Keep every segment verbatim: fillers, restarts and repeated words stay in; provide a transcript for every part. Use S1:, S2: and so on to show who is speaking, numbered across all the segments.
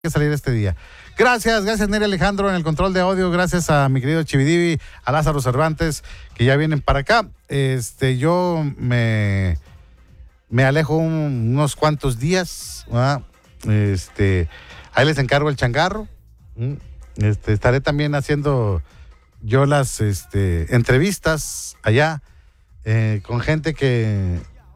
S1: que salir este día. Gracias, gracias Neri Alejandro en el control de audio, gracias a mi querido Chividivi, a Lázaro Cervantes, que ya vienen para acá. Este, yo me, me alejo un, unos cuantos días, ¿verdad? Este, ahí les encargo el changarro. Este, estaré también haciendo yo las este, entrevistas allá eh, con gente que,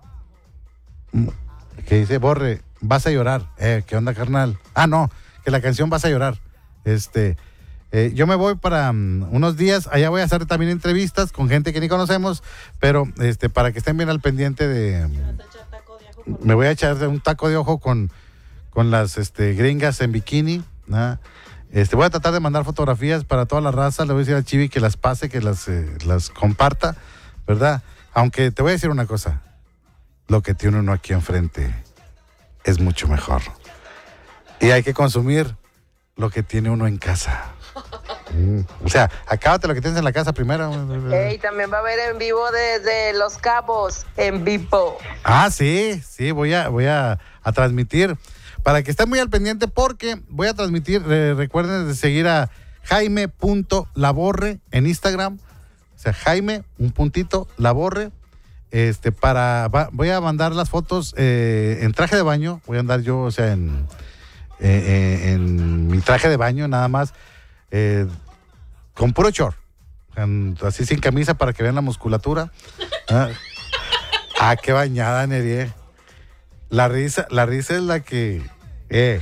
S1: que dice, Borre, vas a llorar. Eh, ¿Qué onda, carnal? Ah, no, que la canción Vas a llorar. Este, eh, yo me voy para um, unos días. Allá voy a hacer también entrevistas con gente que ni conocemos, pero este, para que estén bien al pendiente de... Um, me voy a echar un taco de ojo con, con las este, gringas en bikini, ¿no? Este, voy a tratar de mandar fotografías para toda la raza. Le voy a decir a Chivi que las pase, que las, eh, las comparta, ¿verdad? Aunque te voy a decir una cosa. Lo que tiene uno aquí enfrente es mucho mejor. Y hay que consumir lo que tiene uno en casa. Mm. O sea, acábate lo que tienes en la casa primero.
S2: Hey, también va a haber en vivo desde Los Cabos, en vivo.
S1: Ah, sí, sí, voy a, voy a, a transmitir. Para que estén muy al pendiente, porque voy a transmitir, eh, recuerden de seguir a Jaime punto Laborre en Instagram. O sea, Jaime, un puntito, Laborre. Este, para, va, voy a mandar las fotos eh, en traje de baño. Voy a andar yo, o sea, en, eh, eh, en mi traje de baño nada más, eh, con puro short, en, así sin camisa para que vean la musculatura. Ah, ah qué bañada, Neri. La risa, la risa es la que, eh,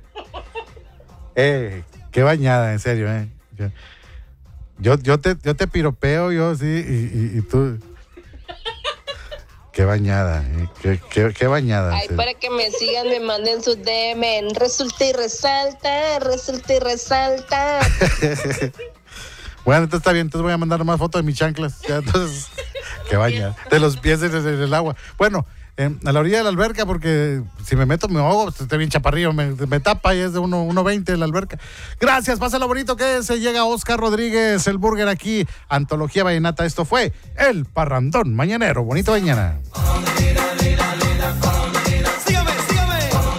S1: eh, qué bañada, en serio, eh. Yo, yo te, yo te piropeo, yo sí, y, y, y tú. Qué bañada, eh. qué, qué, qué bañada.
S2: Ay, para que me sigan, me manden su D M en resulta y resalta, resulta y resalta.
S1: Bueno, entonces está bien, entonces voy a mandar más fotos de mis chanclas. Ya, entonces, qué bañada. De los pies en el, en el agua. Bueno, eh, a la orilla de la alberca, porque si me meto me ahogo, está bien chaparrillo, me, me tapa y es de uno veinte la alberca. Gracias, pásalo bonito que se llega Oscar Rodríguez, el burger aquí, Antología Vallenata. Esto fue El Parrandón Mañanero. Bonito mañana.
S3: Sígame, sígame.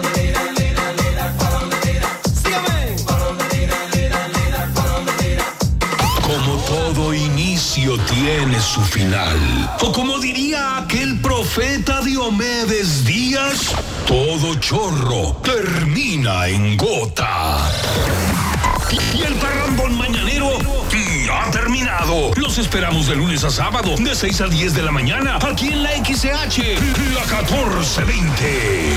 S3: Sígame.
S4: Como todo inicio tiene su final, o como diría aquel profeta Diomedes Díaz, todo chorro termina en gota. Y el Parrandón Mañanero ha terminado. Los esperamos de lunes a sábado, de seis a diez de la mañana, aquí en la X C H, la catorce veinte.